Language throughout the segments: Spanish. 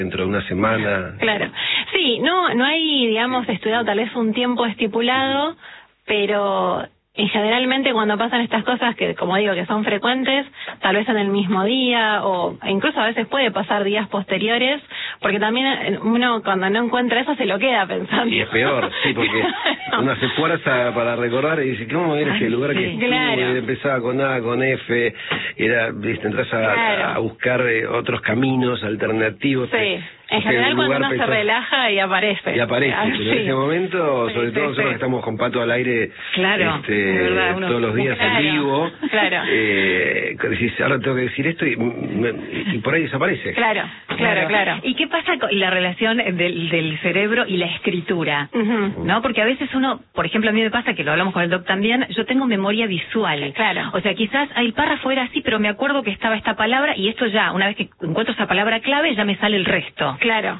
dentro de una semana. Claro. Sí, no hay, digamos, estudiado tal vez un tiempo estipulado, pero generalmente cuando pasan estas cosas que, como digo, que son frecuentes, tal vez en el mismo día o incluso a veces puede pasar días posteriores, porque también uno cuando no encuentra eso se lo queda pensando. Y es peor, sí, porque uno se esfuerza para recordar y dice, ¿cómo era ese lugar que estuve? Claro. Empezaba con A, con F, entras a buscar otros caminos alternativos. Sí. En general cuando uno se relaja y aparece. Y aparece, pero en ese momento, sobre todo nosotros que estamos con Pato al aire, claro, verdad, todos los días en vivo, claro. Decís, ahora tengo que decir esto y por ahí desaparece. Claro. ¿Y qué pasa con la relación del cerebro y la escritura? ¿No? Porque a veces uno, por ejemplo, a mí me pasa, que lo hablamos con el doc también, yo tengo memoria visual. Claro. O sea, quizás el párrafo era así, pero me acuerdo que estaba esta palabra y esto ya, una vez que encuentro esa palabra clave, ya me sale el resto. Claro.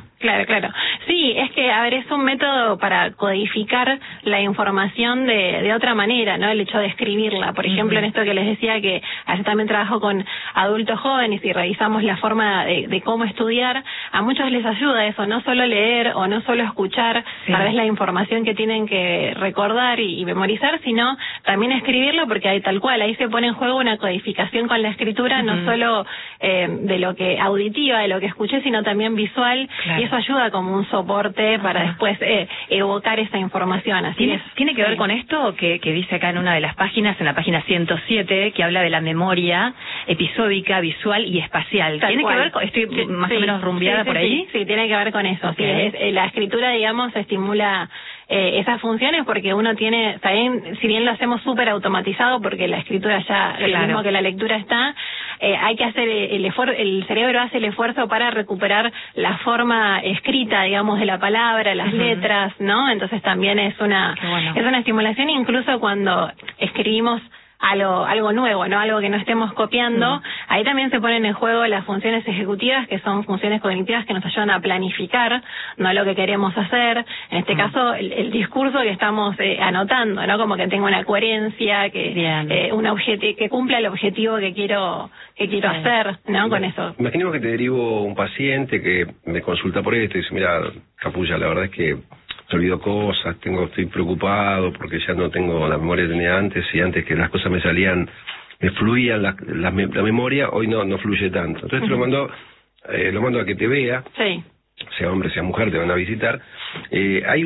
Sí, es que, a ver, es un método para codificar la información de otra manera, ¿no? El hecho de escribirla. Por ejemplo, en esto que les decía que yo también trabajo con adultos jóvenes y revisamos la forma de cómo estudiar, a muchos les ayuda eso, no solo leer o no solo escuchar tal vez la información que tienen que recordar y memorizar, sino también escribirlo, porque hay tal cual, ahí se pone en juego una codificación con la escritura, no solo de lo que auditiva, de lo que escuché, sino también visual. Claro. Y eso ayuda como un soporte para después evocar esa información. Así ¿Tiene que ver con esto que dice acá en una de las páginas, en la página 107, que habla de la memoria episódica, visual y espacial? ¿Tiene que ver con, estoy más o menos rumbeada por ahí? Sí, tiene que ver con eso. Okay. Sí, la escritura, digamos, estimula esas funciones porque uno tiene, también, si bien lo hacemos súper automatizado porque la escritura ya, lo mismo que la lectura está, hay que hacer el cerebro hace el esfuerzo para recuperar la forma escrita, digamos, de la palabra, las letras, ¿no? Entonces también es una estimulación, incluso cuando escribimos algo nuevo, ¿no? Algo que no estemos copiando. Ahí también se ponen en juego las funciones ejecutivas, que son funciones cognitivas que nos ayudan a planificar, no lo que queremos hacer. En este caso, el discurso que estamos anotando, ¿no? Como que tenga una coherencia, que cumpla el objetivo que quiero hacer, ¿no? Con eso. Imaginemos que te derivo un paciente que me consulta por esto y dice, mira, Capulla, la verdad es que se olvidó cosas, estoy preocupado porque ya no tengo la memoria que tenía antes, y antes que las cosas me salían, me fluían la memoria, hoy no fluye tanto. Entonces lo mando a que te vea, sea hombre, sea mujer, te van a visitar. Hay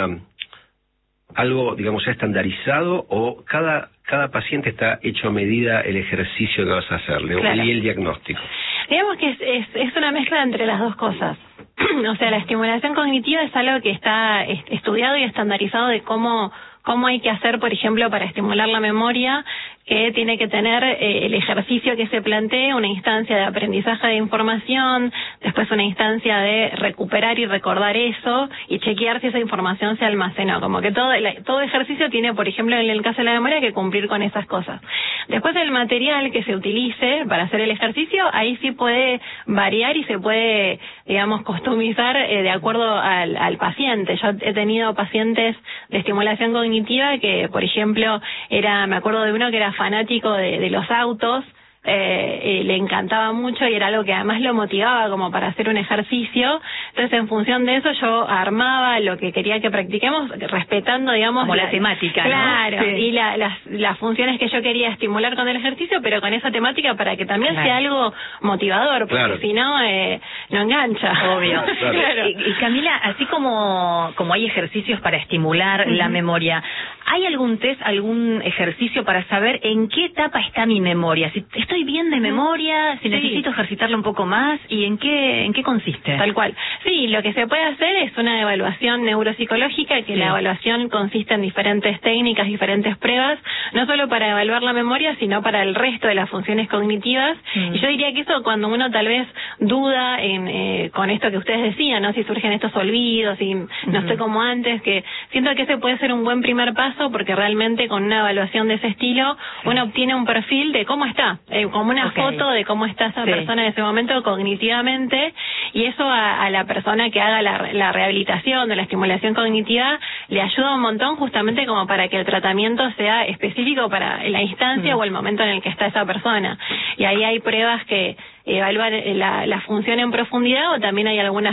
algo, digamos, ya estandarizado, o cada paciente está hecho a medida el ejercicio que vas a hacerle, y el diagnóstico. Digamos que es una mezcla entre las dos cosas. O sea, la estimulación cognitiva es algo que está estudiado y estandarizado de cómo hay que hacer, por ejemplo, para estimular la memoria, que tiene que tener el ejercicio que se plantee, una instancia de aprendizaje de información, después una instancia de recuperar y recordar eso, y chequear si esa información se almacenó. Como que todo ejercicio tiene, por ejemplo, en el caso de la memoria, que cumplir con esas cosas. Después, el material que se utilice para hacer el ejercicio, ahí sí puede variar y se puede, digamos, customizar de acuerdo al paciente. Yo he tenido pacientes de estimulación cognitiva que, por ejemplo, me acuerdo de uno que era fanático de los autos, le encantaba mucho y era algo que además lo motivaba como para hacer un ejercicio. Entonces, en función de eso, yo armaba lo que quería que practiquemos, respetando, digamos, como la temática, claro, ¿no? Y las funciones que yo quería estimular con el ejercicio, pero con esa temática para que también sea algo motivador, porque si no, no engancha. Obvio. Y Camila, así como hay ejercicios para estimular la memoria, ¿hay algún test, algún ejercicio para saber en qué etapa está mi memoria? Si estoy bien de memoria, si necesito ejercitarla un poco más, ¿y en qué consiste? Tal cual. Sí, lo que se puede hacer es una evaluación neuropsicológica, que la evaluación consiste en diferentes técnicas, diferentes pruebas, no solo para evaluar la memoria, sino para el resto de las funciones cognitivas. Y yo diría que eso, cuando uno tal vez duda con esto que ustedes decían, ¿no? Si surgen estos olvidos, y no estoy como antes, que siento que ese puede ser un buen primer paso, porque realmente con una evaluación de ese estilo, uno obtiene un perfil de cómo está, como una foto de cómo está esa persona en ese momento cognitivamente, y eso a la persona que haga la rehabilitación de la estimulación cognitiva le ayuda un montón, justamente como para que el tratamiento sea específico para la instancia o el momento en el que está esa persona. Y ahí hay pruebas que evalúan la función en profundidad, o también hay algunas